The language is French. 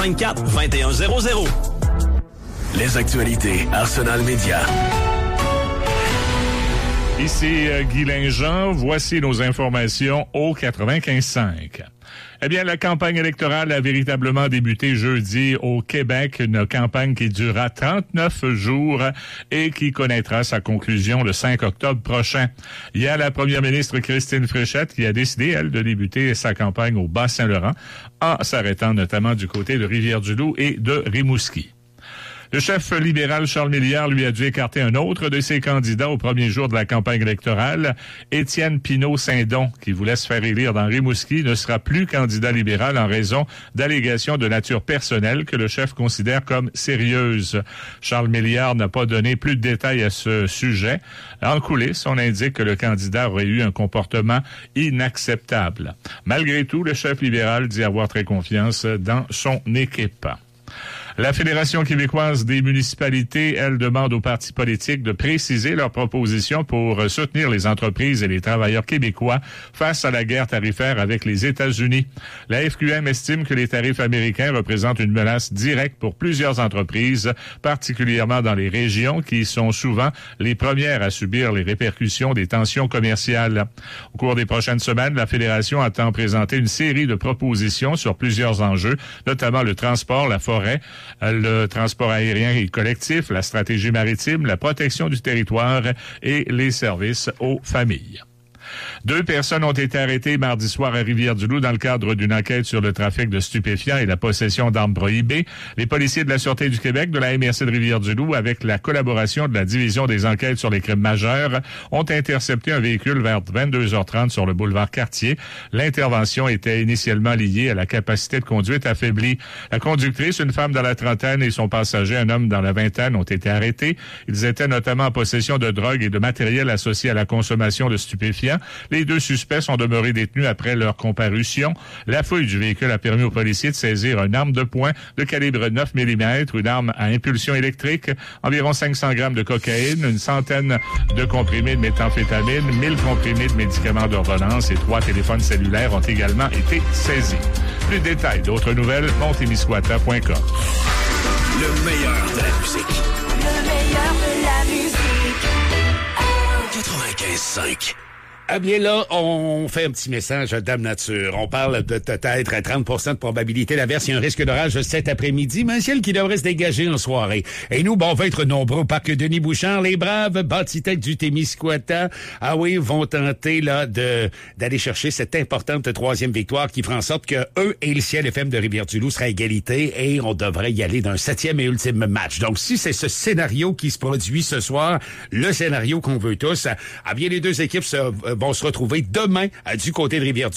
454-2100. Les actualités Arsenal Média. Ici Guy Linjean, voici nos informations au 95.5. Eh bien, la campagne électorale a véritablement débuté jeudi au Québec, une campagne qui durera 39 jours et qui connaîtra sa conclusion le 5 octobre prochain. Il y a la première ministre Christine Fréchette qui a décidé, elle, de débuter sa campagne au Bas-Saint-Laurent en s'arrêtant notamment du côté de Rivière-du-Loup et de Rimouski. Le chef libéral Charles Milliard lui a dû écarter un autre de ses candidats au premier jour de la campagne électorale. Étienne Pinault-Saint-Don, qui voulait se faire élire dans Rimouski, ne sera plus candidat libéral en raison d'allégations de nature personnelle que le chef considère comme sérieuses. Charles Milliard n'a pas donné plus de détails à ce sujet. En coulisses, on indique que le candidat aurait eu un comportement inacceptable. Malgré tout, le chef libéral dit avoir très confiance dans son équipe. La Fédération québécoise des municipalités, elle, demande aux partis politiques de préciser leurs propositions pour soutenir les entreprises et les travailleurs québécois face à la guerre tarifaire avec les États-Unis. La FQM estime que les tarifs américains représentent une menace directe pour plusieurs entreprises, particulièrement dans les régions qui sont souvent les premières à subir les répercussions des tensions commerciales. Au cours des prochaines semaines, la Fédération attend présenter une série de propositions sur plusieurs enjeux, notamment le transport, la forêt, le transport aérien et collectif, la stratégie maritime, la protection du territoire et les services aux familles. 2 personnes ont été arrêtées mardi soir à Rivière-du-Loup dans le cadre d'une enquête sur le trafic de stupéfiants et la possession d'armes prohibées. Les policiers de la Sûreté du Québec, de la MRC de Rivière-du-Loup, avec la collaboration de la Division des enquêtes sur les crimes majeurs, ont intercepté un véhicule vers 22h30 sur le boulevard Cartier. L'intervention était initialement liée à la capacité de conduite affaiblie. La conductrice, une femme dans la trentaine, et son passager, un homme dans la vingtaine, ont été arrêtés. Ils étaient notamment en possession de drogue et de matériel associé à la consommation de stupéfiants. Les 2 suspects sont demeurés détenus après leur comparution. La fouille du véhicule a permis aux policiers de saisir une arme de poing de calibre 9 mm, une arme à impulsion électrique, environ 500 grammes de cocaïne, une centaine de comprimés de méthamphétamine, 1000 comprimés de médicaments d'ordonnance et 3 téléphones cellulaires ont également été saisis. Plus de détails, d'autres nouvelles, montemisquata.com. Le meilleur de la musique. Le meilleur de la musique. 95.5. Ah bien là, on fait un petit message à Dame Nature. On parle de peut-être à 30% de probabilité d'averse. Il y a un risque d'orage cet après-midi, mais un ciel qui devrait se dégager en soirée. Et nous, on va être nombreux au parc Denis Bouchard. Les braves bâtitectes du Témiscouata, vont tenter là d'aller chercher cette importante 3e victoire qui fera en sorte que eux et le Ciel FM de Rivière-du-Loup sera à égalité et on devrait y aller d'un 7e et ultime match. Donc si c'est ce scénario qui se produit ce soir, le scénario qu'on veut tous, bien les 2 équipes vont se retrouver demain du côté de Rivière-du-Loup.